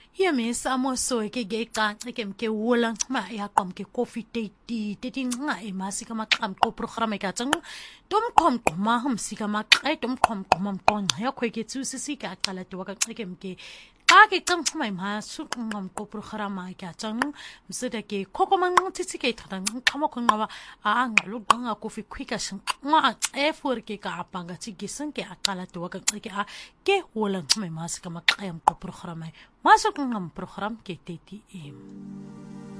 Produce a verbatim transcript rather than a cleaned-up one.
Hier mis amo so ke ge ka ke ke wolang ma ya kom ke coffee tea te ting nga e masi ka makam ko program ka tsang tom kom ma hum si ka mak e tom kom kom kon ya khwe ke tsu si ka kala to ka ke ke ka ke tsang mai ma su ngam ko program ka tsang msida ke koko mang tsi ke thadang kamo ko ngawa a nga lu nga coffee khwika sing nga e for ke ka apanga tsi ke sing ke akala to ka ke a ke wolang mai masi ka makam ko program masuk ngam program ke T T M.